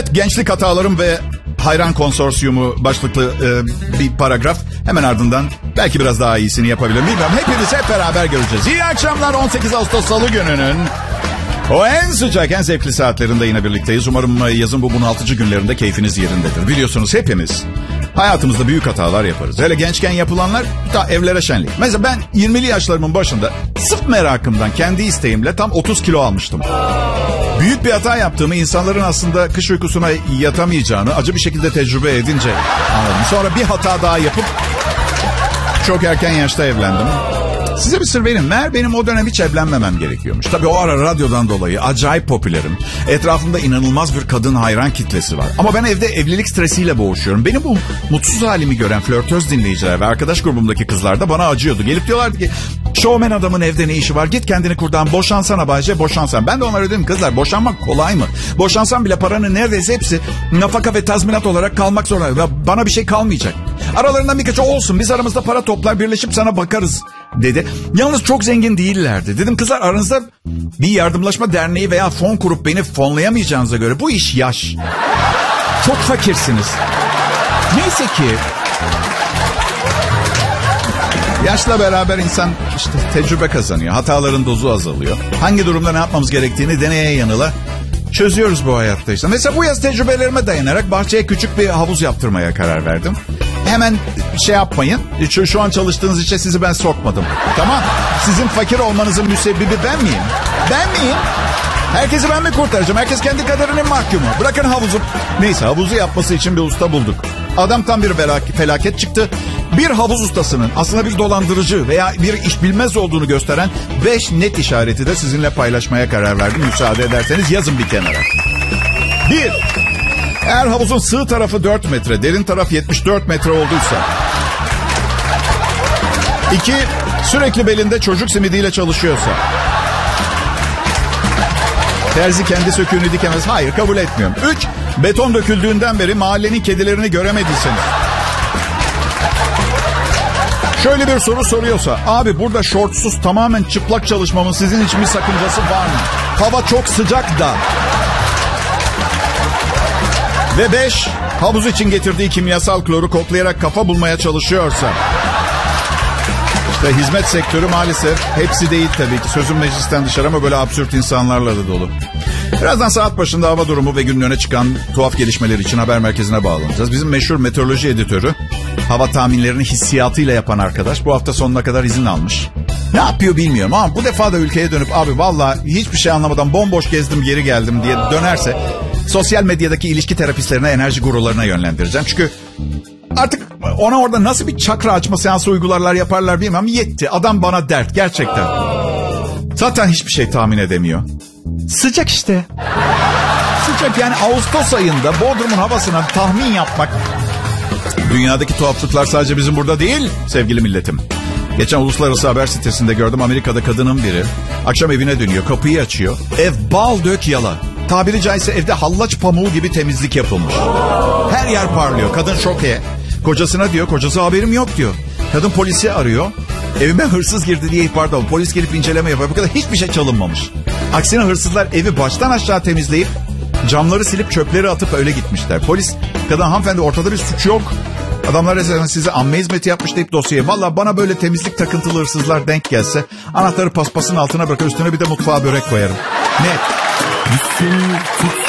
Gençlik hatalarım ve hayran konsorsiyumu başlıklı bir paragraf. Hemen ardından belki biraz daha iyisini yapabilirim. Bilmiyorum. Hepimiz hep beraber göreceğiz. İyi akşamlar. 18 Ağustos Salı gününün o en sıcak, en zevkli saatlerinde yine birlikteyiz. Umarım yazın bu bunaltıcı günlerinde keyfiniz yerindedir. Biliyorsunuz hepimiz hayatımızda büyük hatalar yaparız. Hele gençken yapılanlar da evlere şenlik. Mesela ben 20'li yaşlarımın başında sırf merakımdan kendi isteğimle tam 30 kilo almıştım. Büyük bir hata yaptığımı, insanların aslında kış uykusuna yatamayacağını acı bir şekilde tecrübe edince anladım. Sonra bir hata daha yapıp çok erken yaşta evlendim. Size bir sır vereyim. Meğer benim o dönem hiç evlenmemem gerekiyormuş. Tabii o ara radyodan dolayı acayip popülerim. Etrafımda inanılmaz bir kadın hayran kitlesi var. Ama ben evde evlilik stresiyle boğuşuyorum. Benim bu mutsuz halimi gören flörtöz dinleyiciler ve arkadaş grubumdaki kızlar da bana acıyordu. Gelip diyorlardı ki, şovmen adamın evde ne işi var? Git kendini kurdan, boşansana Bayce, boşansan. Ben de onlara dedim, kızlar boşanmak kolay mı? Boşansam bile paranın neredeyse hepsi nafaka ve tazminat olarak kalmak zorunda. Bana bir şey kalmayacak. Aralarından birkaçı olsun, biz aramızda para toplar, birleşip sana bakarız dedi. Yalnız çok zengin değillerdi. Dedim, kızlar aranızda bir yardımlaşma derneği veya fon kurup beni fonlayamayacağınıza göre bu iş yaş. Çok fakirsiniz. Neyse ki yaşla beraber insan işte tecrübe kazanıyor. Hataların dozu azalıyor. Hangi durumda ne yapmamız gerektiğini deneye yanıla çözüyoruz bu hayatta işte. Mesela bu yaz tecrübelerime dayanarak bahçeye küçük bir havuz yaptırmaya karar verdim. Hemen şey yapmayın. Şu an çalıştığınız işe sizi ben sokmadım. Tamam. Sizin fakir olmanızın müsebbibi ben miyim? Ben miyim? Herkesi ben mi kurtaracağım? Herkes kendi kaderinin mahkumu. Bırakın havuzu. Neyse, havuzu yapması için bir usta bulduk. Adam tam bir felaket çıktı. Bir havuz ustasının aslında bir dolandırıcı veya bir iş bilmez olduğunu gösteren 5 net işareti de sizinle paylaşmaya karar verdim. Müsaade ederseniz yazın bir kenara. 1. Eğer havuzun sığ tarafı 4 metre, derin taraf 74 metre olduysa. 2. Sürekli belinde çocuk simidiyle çalışıyorsa. Terzi kendi söküğünü dikemez. Hayır, kabul etmiyorum. 3. Beton döküldüğünden beri mahallenin kedilerini göremediyseniz. Şöyle bir soru soruyorsa, abi burada şortsuz tamamen çıplak çalışmamın sizin için bir sakıncası var mı? Hava çok sıcak da. Ve 5. Havuz için getirdiği kimyasal kloru koklayarak kafa bulmaya çalışıyorsa. İşte hizmet sektörü maalesef, hepsi değil tabii ki. Sözüm meclisten dışarı ama böyle absürt insanlarla da dolu. Birazdan saat başında hava durumu ve günün öne çıkan tuhaf gelişmeler için haber merkezine bağlanacağız. Bizim meşhur meteoroloji editörü, hava tahminlerini hissiyatıyla yapan arkadaş bu hafta sonuna kadar izin almış. Ne yapıyor bilmiyorum ama bu defa da ülkeye dönüp abi vallahi hiçbir şey anlamadan bomboş gezdim geri geldim diye dönerse sosyal medyadaki ilişki terapistlerine, enerji gurularına yönlendireceğim. Çünkü artık ona orada nasıl bir çakra açma seansı uygularlar yaparlar bilmem, yetti. Adam bana dert gerçekten. Zaten hiçbir şey tahmin edemiyor. Sıcak işte. Sıcak yani Ağustos ayında Bodrum'un havasına tahmin yapmak. Dünyadaki tuhaflıklar sadece bizim burada değil sevgili milletim. Geçen uluslararası haber sitesinde gördüm, Amerika'da kadının biri akşam evine dönüyor, kapıyı açıyor. Ev bal dök yala. Tabiri caizse evde hallaç pamuğu gibi temizlik yapılmış. Her yer parlıyor. Kadın şoke. Kocasına diyor, kocası haberim yok diyor. Kadın polisi arıyor. Evime hırsız girdi diye ihbarda oldu. Polis gelip inceleme yapıyor. Bu kadar hiçbir şey çalınmamış. Aksine hırsızlar evi baştan aşağı temizleyip camları silip çöpleri atıp öyle gitmişler. Polis, kadın hanımefendi ortada bir suç yok. Adamlar resmen size amme hizmeti yapmış deyip dosyayı. Valla bana böyle temizlik takıntılı hırsızlar denk gelse anahtarı paspasın altına bırakır, üstüne bir de mutfağa börek koyarım. Net.